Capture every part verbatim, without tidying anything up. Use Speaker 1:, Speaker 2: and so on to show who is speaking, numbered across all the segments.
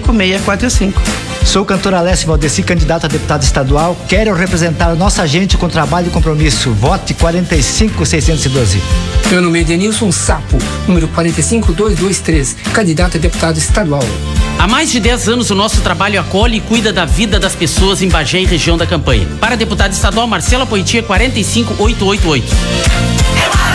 Speaker 1: cinco seis quatro cinco.
Speaker 2: Sou o cantor Alessio Valdeci, candidato a deputado estadual. Quero representar a nossa gente com trabalho e compromisso. Vote quarenta e cinco seiscentos e doze.
Speaker 3: Meu nome é Denilson Sapo, número quarenta e cinco duzentos e vinte e três, candidato a deputado estadual.
Speaker 4: Há mais de dez anos o nosso trabalho acolhe e cuida da vida das pessoas em Bagé e região da campanha. Para deputado estadual, Marcela Poitia, quarenta e cinco oitocentos e oitenta e oito.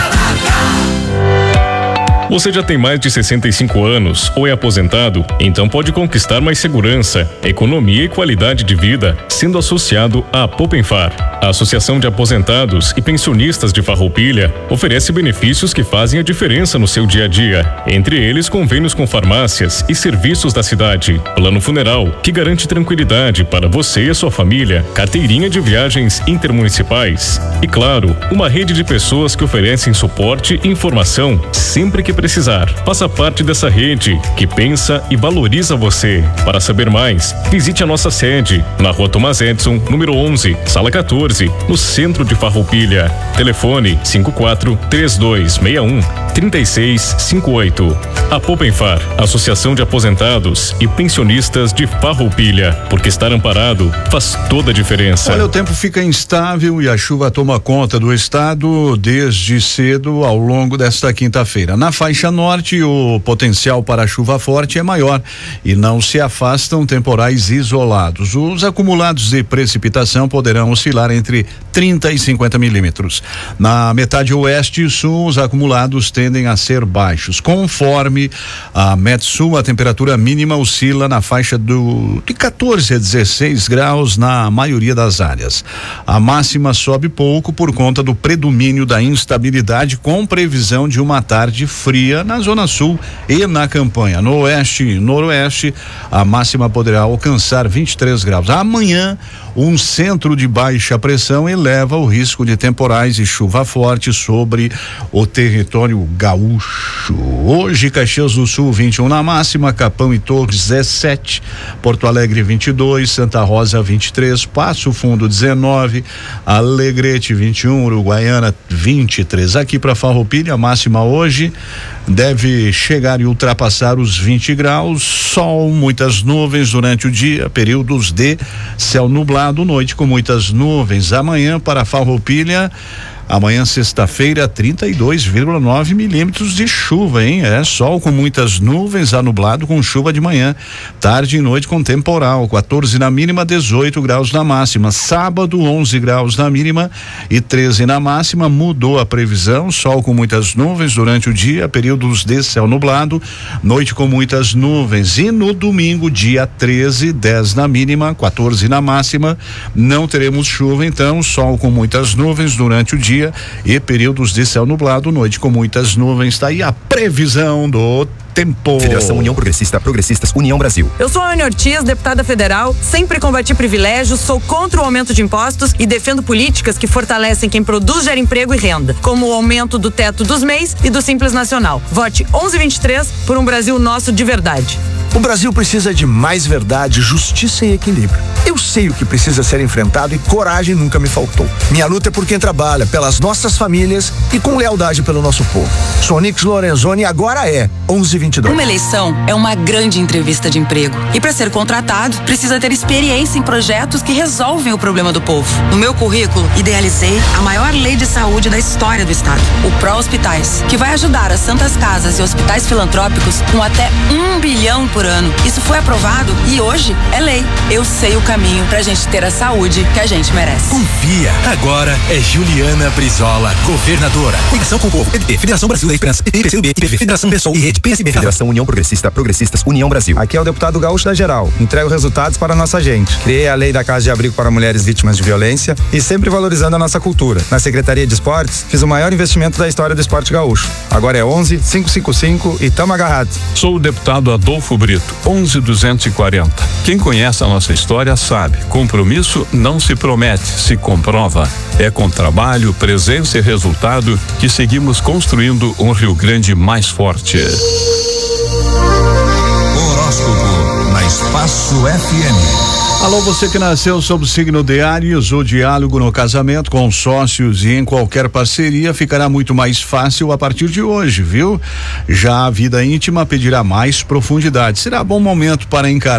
Speaker 5: Você já tem mais de sessenta e cinco anos ou é aposentado? Então pode conquistar mais segurança, economia e qualidade de vida sendo associado à Popenfar. A Associação de Aposentados e Pensionistas de Farroupilha oferece benefícios que fazem a diferença no seu dia a dia. Entre eles, convênios com farmácias e serviços da cidade, plano funeral, que garante tranquilidade para você e a sua família, carteirinha de viagens intermunicipais e, claro, uma rede de pessoas que oferecem suporte e informação sempre que precisar. Faça parte dessa rede que pensa e valoriza você. Para saber mais, visite a nossa sede na Rua Tomás Edson, número onze, sala quatorze, no centro de Farroupilha. Telefone cinco quatro três dois seis um três seis cinco oito. A Popenfar, Associação de Aposentados e Pensionistas de Farroupilha, porque estar amparado faz toda a diferença.
Speaker 6: Olha, o tempo fica instável e a chuva toma conta do estado desde cedo ao longo desta quinta-feira. Na faixa norte, o potencial para chuva forte é maior e não se afastam temporais isolados. Os acumulados de precipitação poderão oscilar entre trinta e cinquenta milímetros. Na metade oeste e sul, os acumulados tendem a ser baixos. Conforme a Metsul, a temperatura mínima oscila na faixa do, de quatorze a dezesseis graus na maioria das áreas. A máxima sobe pouco por conta do predomínio da instabilidade, com previsão de uma tarde fria na zona sul e na campanha. No oeste e noroeste, a máxima poderá alcançar vinte e três graus. Amanhã, um centro de baixa pressão eleva o risco de temporais e chuva forte sobre o território gaúcho. Hoje, Caxias do Sul vinte e um na máxima, Capão e Torres dezessete, Porto Alegre vinte e dois, Santa Rosa vinte e três, Passo Fundo dezenove, Alegrete vinte e um, Uruguaiana vinte e três. Aqui para Farroupilha, a máxima hoje deve chegar e ultrapassar os vinte graus. Sol, muitas nuvens durante o dia, períodos de céu nublado, noite com muitas nuvens. Amanhã para Farroupilha, amanhã, sexta-feira, trinta e dois vírgula nove milímetros de chuva, hein? É sol com muitas nuvens, anublado com chuva de manhã. Tarde e noite com temporal, quatorze na mínima, dezoito graus na máxima. Sábado, onze graus na mínima e treze na máxima. Mudou a previsão, sol com muitas nuvens durante o dia, períodos de céu nublado, noite com muitas nuvens. E no domingo, dia treze, dez na mínima, quatorze na máxima. Não teremos chuva, então, sol com muitas nuvens durante o dia e períodos de céu nublado, noite com muitas nuvens. Tá aí a previsão do tempo.
Speaker 7: Federação União Progressista, Progressistas, União Brasil.
Speaker 8: Eu sou a Ana Ortiz, deputada federal, sempre combati privilégios, sou contra o aumento de impostos e defendo políticas que fortalecem quem produz, gera emprego e renda, como o aumento do teto dos M E Is e do Simples Nacional. Vote onze vinte e três por um Brasil nosso de verdade.
Speaker 9: O Brasil precisa de mais verdade, justiça e equilíbrio. Eu sei o que precisa ser enfrentado e coragem nunca me faltou. Minha luta é por quem trabalha, pelas nossas famílias e com lealdade pelo nosso povo. Sou Onix Lorenzoni e agora é onze vinte e dois.
Speaker 10: Uma eleição é uma grande entrevista de emprego. E para ser contratado, precisa ter experiência em projetos que resolvem o problema do povo. No meu currículo, idealizei a maior lei de saúde da história do estado, o Pró Hospitais, que vai ajudar as santas casas e hospitais filantrópicos com até um bilhão por ano. Isso foi aprovado e hoje é lei. Eu sei o caminho pra gente ter a saúde que a gente merece.
Speaker 7: Confia. Agora é Juliana Brizola, governadora. Conexão com o povo. P D T, Federação Brasil da Esperança, P T, P C do B, I P V, Federação Pessoal e Rede P S B. Federação União Progressista, Progressistas, União Brasil.
Speaker 11: Aqui é o deputado Gaúcho da Geral. Entrego resultados para a nossa gente. Criei a lei da Casa de Abrigo para mulheres vítimas de violência e sempre valorizando a nossa cultura. Na Secretaria de Esportes, fiz o maior investimento da história do esporte gaúcho. Agora é onze, quinhentos e cinquenta e cinco e tamo agarrados.
Speaker 12: Sou o deputado Adolfo Brito, onze duzentos e quarenta. Quem conhece a nossa história sabe, compromisso não se promete, se comprova. É com trabalho, presença e resultado que seguimos construindo um Rio Grande mais forte.
Speaker 13: Horóscopo na Espaço F M.
Speaker 6: Alô, você que nasceu sob o signo de Áries, o diálogo no casamento com sócios e em qualquer parceria ficará muito mais fácil a partir de hoje, viu? Já a vida íntima pedirá mais profundidade. Será bom momento para encarar